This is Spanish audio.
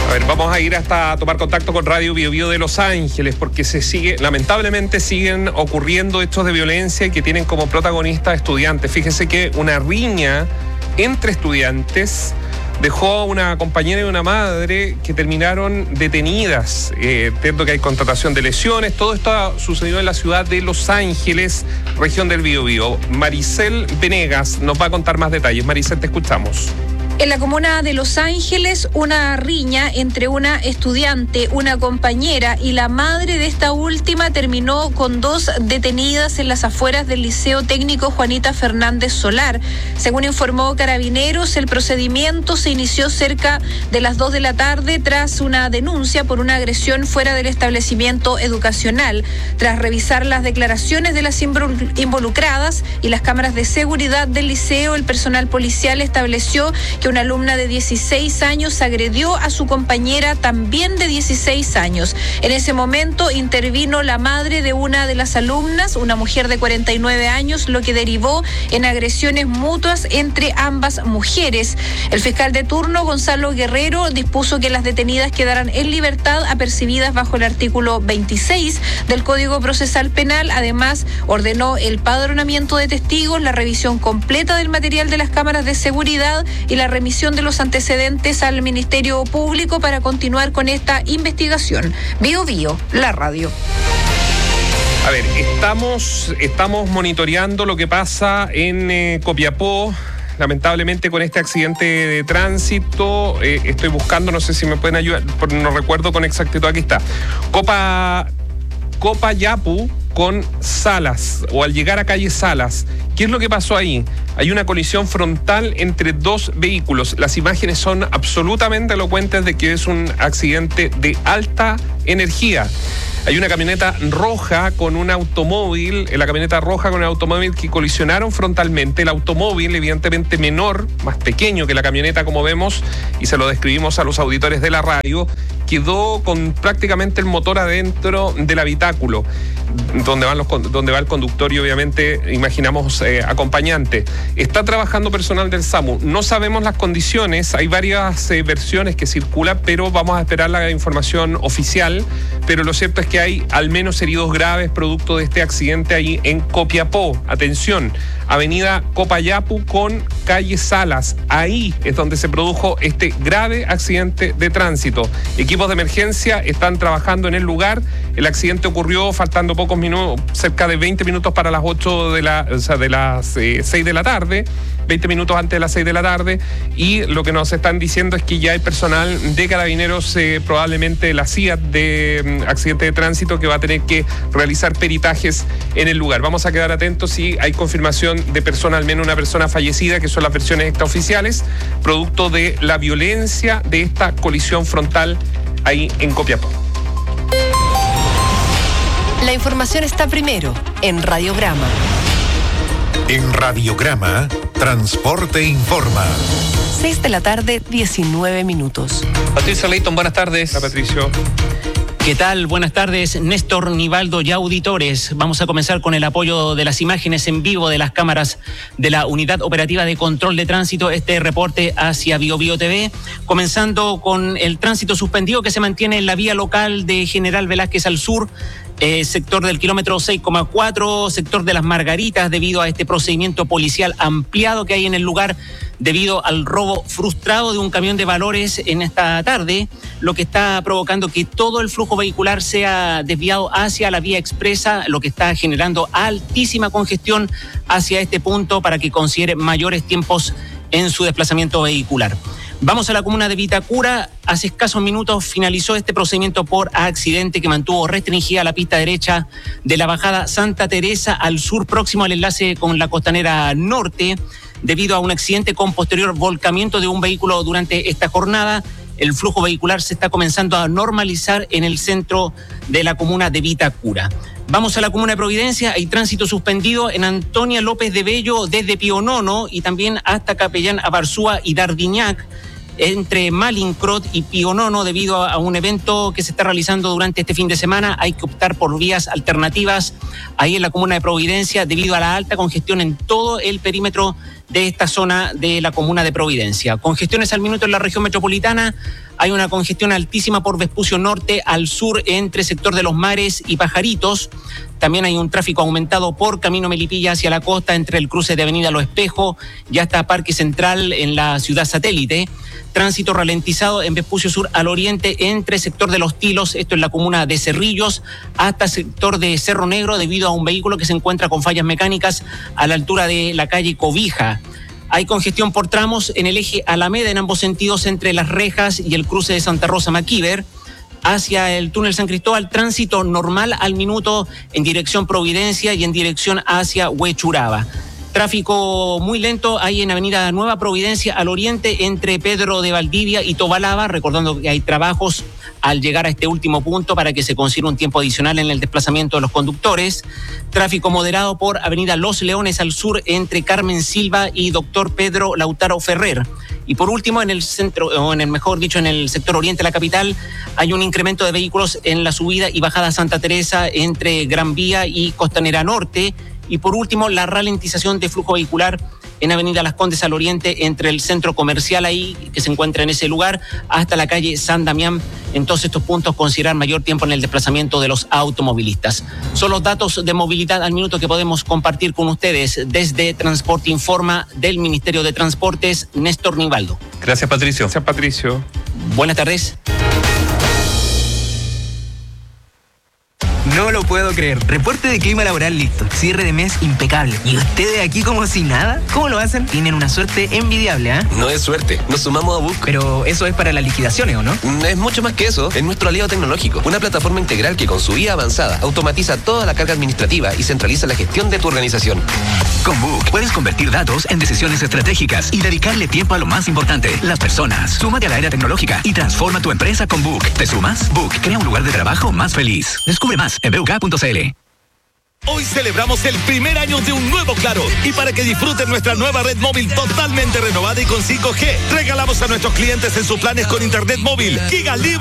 A ver, vamos a ir hasta tomar contacto con Radio Bio Bio de Los Ángeles, porque lamentablemente siguen ocurriendo hechos de violencia que tienen como protagonista estudiantes. Fíjese que una riña entre estudiantes dejó a una compañera y una madre que terminaron detenidas. Entiendo que hay constatación de lesiones. Todo esto sucedió en la ciudad de Los Ángeles, región del Biobío. Maricel Venegas nos va a contar más detalles. Maricel, te escuchamos. En la comuna de Los Ángeles, una riña entre una estudiante, una compañera y la madre de esta última terminó con 2 detenidas en las afueras del Liceo Técnico Juanita Fernández Solar. Según informó Carabineros, el procedimiento se inició cerca de las 2 de la tarde tras una denuncia por una agresión fuera del establecimiento educacional. Tras revisar las declaraciones de las involucradas y las cámaras de seguridad del liceo, el personal policial estableció que una alumna de 16 años agredió a su compañera también de 16 años. En ese momento intervino la madre de una de las alumnas, una mujer de 49 años, lo que derivó en agresiones mutuas entre ambas mujeres. El fiscal de turno, Gonzalo Guerrero, dispuso que las detenidas quedaran en libertad apercibidas bajo el artículo 26 del Código Procesal Penal. Además, ordenó el padronamiento de testigos, la revisión completa del material de las cámaras de seguridad y la remisión de los antecedentes al Ministerio Público para continuar con esta investigación. Bio Bio, la radio. A ver, estamos monitoreando lo que pasa en Copiapó. Lamentablemente con este accidente de tránsito, estoy buscando, no sé si me pueden ayudar, no recuerdo con exactitud, aquí está. Copayapu con Salas, o al llegar a calle Salas. ¿Qué es lo que pasó ahí? Hay una colisión frontal entre 2 vehículos. Las imágenes son absolutamente elocuentes de que es un accidente de alta energía. Hay una camioneta roja con un automóvil, que colisionaron frontalmente. El automóvil, evidentemente menor, más pequeño que la camioneta, como vemos, y se lo describimos a los auditores de la radio, quedó con prácticamente el motor adentro del habitáculo, donde va el conductor y obviamente imaginamos acompañante. Está trabajando personal del SAMU. No sabemos las condiciones, hay varias versiones que circulan, pero vamos a esperar la información oficial. Pero lo cierto es que hay al menos heridos graves producto de este accidente ahí en Copiapó. Atención, avenida Copayapu con calle Salas. Ahí es donde se produjo este grave accidente de tránsito. Equipos de emergencia están trabajando en el lugar. El accidente ocurrió faltando pocos minutos, cerca de 20 minutos para las 6 de la tarde, 20 minutos antes de las 6 de la tarde, y lo que nos están diciendo es que ya hay personal de Carabineros, probablemente la CIA de accidente de tránsito, que va a tener que realizar peritajes en el lugar. Vamos a quedar atentos si hay confirmación de persona, al menos una persona fallecida, que son las versiones extraoficiales, producto de la violencia de esta colisión frontal ahí en Copiapó. La información está primero en Radiograma. En Radiograma, Transporte Informa. 6 de la tarde, 19 minutos. Patricio Leighton, buenas tardes. Hola, Patricio. ¿Qué tal? Buenas tardes, Néstor, Nivaldo y auditores. Vamos a comenzar con el apoyo de las imágenes en vivo de las cámaras de la Unidad Operativa de Control de Tránsito, este reporte hacia Bio Bio TV, comenzando con el tránsito suspendido que se mantiene en la vía local de General Velázquez al sur, sector del kilómetro 6,4, sector de Las Margaritas, debido a este procedimiento policial ampliado que hay en el lugar debido al robo frustrado de un camión de valores en esta tarde, lo que está provocando que todo el flujo vehicular sea desviado hacia la vía expresa, lo que está generando altísima congestión hacia este punto para que considere mayores tiempos en su desplazamiento vehicular. Vamos a la comuna de Vitacura. Hace escasos minutos finalizó este procedimiento por accidente que mantuvo restringida la pista derecha de la bajada Santa Teresa al sur, próximo al enlace con la Costanera Norte, debido a un accidente con posterior volcamiento de un vehículo durante esta jornada. El flujo vehicular se está comenzando a normalizar en el centro de la comuna de Vitacura. Vamos a la comuna de Providencia. Hay tránsito suspendido en Antonia López de Bello desde Pío Nono y también hasta Capellán Abarzúa y Dardiñac, entre Malincrot y Pío Nono, debido a un evento que se está realizando durante este fin de semana. Hay que optar por vías alternativas ahí en la comuna de Providencia debido a la alta congestión en todo el perímetro de esta zona de la comuna de Providencia. Congestiones al minuto en la región metropolitana. Hay una congestión altísima por Vespucio Norte al sur entre sector de Los Mares y Pajaritos. También hay un tráfico aumentado por Camino Melipilla hacia la costa entre el cruce de Avenida Los Espejos y hasta Parque Central en la ciudad satélite. Tránsito ralentizado en Vespucio Sur al oriente entre sector de Los Tilos, esto en la comuna de Cerrillos, hasta sector de Cerro Negro debido a un vehículo que se encuentra con fallas mecánicas a la altura de la calle Cobija. Hay congestión por tramos en el eje Alameda en ambos sentidos entre Las Rejas y el cruce de Santa Rosa Maquíver. Hacia el túnel San Cristóbal, tránsito normal al minuto en dirección Providencia y en dirección hacia Huechuraba. Tráfico muy lento hay en Avenida Nueva Providencia al oriente entre Pedro de Valdivia y Tobalaba, recordando que hay trabajos al llegar a este último punto para que se consiga un tiempo adicional en el desplazamiento de los conductores. Tráfico moderado por Avenida Los Leones al sur entre Carmen Silva y Doctor Pedro Lautaro Ferrer. Y por último, en el centro, o en el sector oriente de la capital, hay un incremento de vehículos en la subida y bajada Santa Teresa entre Gran Vía y Costanera Norte. Y por último, la ralentización de flujo vehicular en Avenida Las Condes al oriente entre el centro comercial ahí, que se encuentra en ese lugar, hasta la calle San Damián. En todos estos puntos considerar mayor tiempo en el desplazamiento de los automovilistas. Son los datos de movilidad al minuto que podemos compartir con ustedes desde Transporte Informa del Ministerio de Transportes, Néstor Nivaldo. Gracias, Patricio. Gracias, Patricio. Buenas tardes. No lo puedo creer. Reporte de clima laboral listo. Cierre de mes impecable. ¿Y ustedes aquí como si nada? ¿Cómo lo hacen? Tienen una suerte envidiable, ¿eh? No es suerte. Nos sumamos a Book. Pero eso es para las liquidaciones, ¿o no? Es mucho más que eso. Es nuestro aliado tecnológico. Una plataforma integral que con su IA avanzada automatiza toda la carga administrativa y centraliza la gestión de tu organización. Con Book puedes convertir datos en decisiones estratégicas y dedicarle tiempo a lo más importante, las personas. Súmate a la era tecnológica y transforma tu empresa con Book. ¿Te sumas? Book crea un lugar de trabajo más feliz. Descubre más en buk.cl. Hoy celebramos el primer año de un nuevo Claro. Y para que disfruten nuestra nueva red móvil totalmente renovada y con 5G, regalamos a nuestros clientes en sus planes con internet móvil Giga Libre